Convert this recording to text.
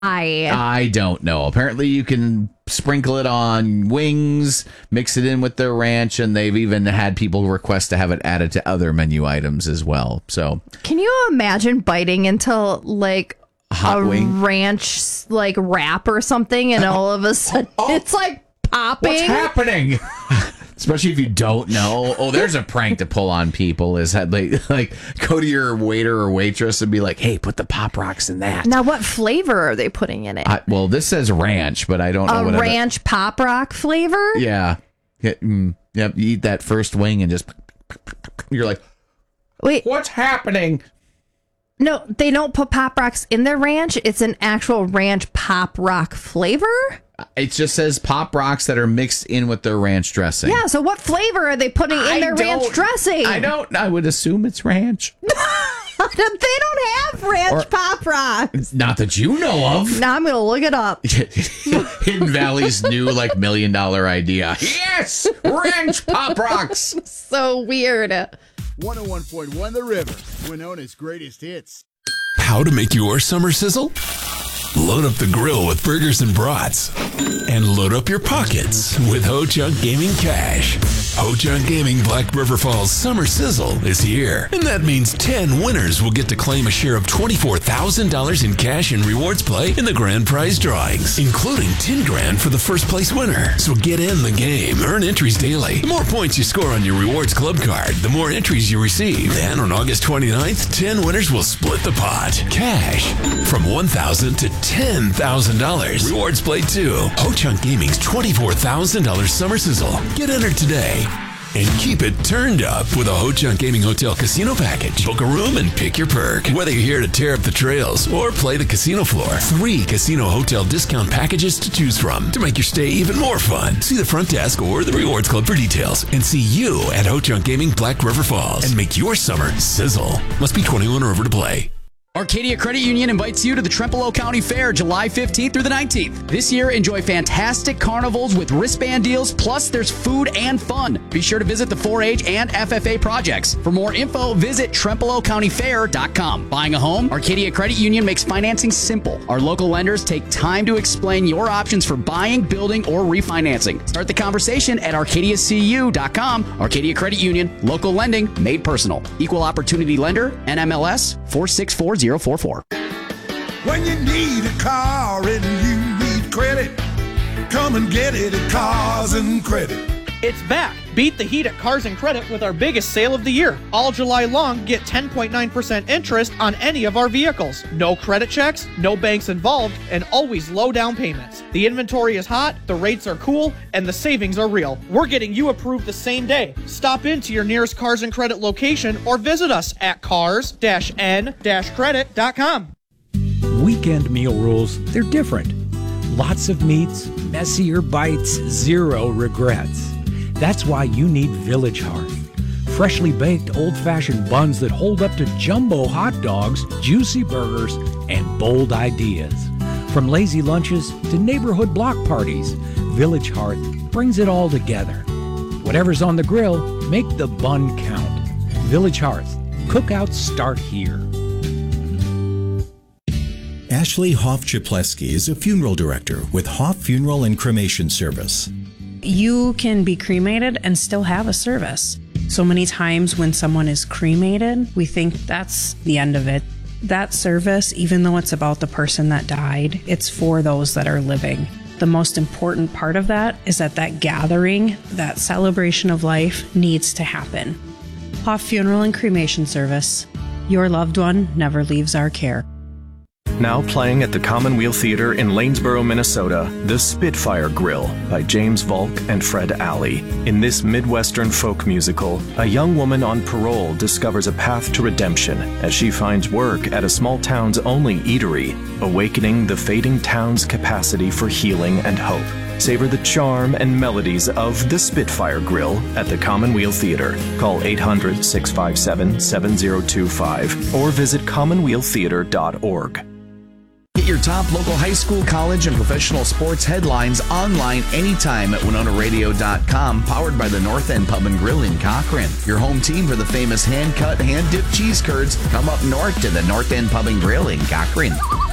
I don't know. Apparently you can sprinkle it on wings, mix it in with their ranch, and they've even had people request to have it added to other menu items as well. So, can you imagine biting into like hot wing ranch like wrap or something, and all of a sudden it's like popping? What's happening? Especially if you don't know. Oh, there's a prank to pull on people is like go to your waiter or waitress and be like, hey, put the Pop Rocks in that. Now, what flavor are they putting in it? Well, this says ranch, but I don't know what ranch Pop Rock flavor? Yeah. You eat that first wing and just you're like, wait, what's happening? No, they don't put Pop Rocks in their ranch. It's an actual ranch Pop Rock flavor? It just says Pop Rocks that are mixed in with their ranch dressing. Yeah, so what flavor are they putting in their ranch dressing? I would assume it's ranch. They don't have ranch Pop Rocks. Not that you know of. Now I'm going to look it up. Hidden Valley's new $1 million idea. Yes! Ranch Pop Rocks! So weird. 101.1 The River, Winona's greatest hits. How to make your summer sizzle? Load up the grill with burgers and brats. And load up your pockets with Ho Chunk Gaming Cash. Ho Chunk Gaming Black River Falls Summer Sizzle is here. And that means 10 winners will get to claim a share of $24,000 in cash and rewards play in the grand prize drawings, including $10,000 for the first place winner. So get in the game. Earn entries daily. The more points you score on your rewards club card, the more entries you receive. And on August 29th, 10 winners will split the pot. Cash from $1,000 to $10,000. Rewards play too. Ho Chunk Gaming's $24,000 Summer Sizzle. Get entered today. And keep it turned up with a Ho Chunk Gaming Hotel Casino Package. Book a room and pick your perk. Whether you're here to tear up the trails or play the casino floor, 3 casino hotel discount packages to choose from to make your stay even more fun. See the front desk or the Rewards Club for details. And see you at Ho Chunk Gaming Black River Falls. And make your summer sizzle. Must be 21 or over to play. Arcadia Credit Union invites you to the Trempealeau County Fair July 15th through the 19th. This year, enjoy fantastic carnivals with wristband deals, plus there's food and fun. Be sure to visit the 4-H and FFA projects. For more info, visit TrempealeauCountyFair.com. Buying a home? Arcadia Credit Union makes financing simple. Our local lenders take time to explain your options for buying, building, or refinancing. Start the conversation at ArcadiaCU.com. Arcadia Credit Union, local lending made personal. Equal opportunity lender, NMLS 464044. When you need a car and you need credit, come and get it at Cars and Credit. It's back. Beat the heat at Cars and Credit with our biggest sale of the year. All July long, get 10.9% interest on any of our vehicles. No credit checks, no banks involved, and always low down payments. The inventory is hot, the rates are cool, and the savings are real. We're getting you approved the same day. Stop into your nearest Cars and Credit location or visit us at cars-n-credit.com. Weekend meal rules, they're different. Lots of meats, messier bites, zero regrets. That's why you need Village Hearth. Freshly baked old-fashioned buns that hold up to jumbo hot dogs, juicy burgers, and bold ideas. From lazy lunches to neighborhood block parties, Village Hearth brings it all together. Whatever's on the grill, make the bun count. Village Hearth. Cookouts start here. Ashley Hoff-Chapleski is a funeral director with Hoff Funeral and Cremation Service. You can be cremated and still have a service. So many times when someone is cremated, we think that's the end of it. That service, even though it's about the person that died, it's for those that are living. The most important part of that is that gathering, that celebration of life needs to happen. Hoff Funeral and Cremation Service. Your loved one never leaves our care. Now playing at the Commonweal Theater in Lanesboro, Minnesota, The Spitfire Grill by James Volk and Fred Alley. In this Midwestern folk musical, a young woman on parole discovers a path to redemption as she finds work at a small town's only eatery, awakening the fading town's capacity for healing and hope. Savor the charm and melodies of The Spitfire Grill at the Commonweal Theater. Call 800-657-7025 or visit commonwealtheater.org. Get your top local high school, college, and professional sports headlines online anytime at WinonaRadio.com, powered by the North End Pub and Grill in Cochrane. Your home team for the famous hand-cut, hand-dipped cheese curds come up north to the North End Pub and Grill in Cochrane.